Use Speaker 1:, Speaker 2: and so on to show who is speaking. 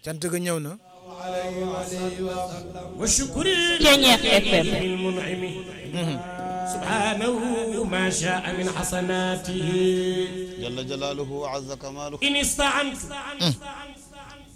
Speaker 1: cant ga ñëw na
Speaker 2: wa shukri
Speaker 3: Ceeñeex FM
Speaker 2: المنعم سبحانه ما شاء من حسناته
Speaker 4: جل جلاله وعز كماله
Speaker 2: إن استعنت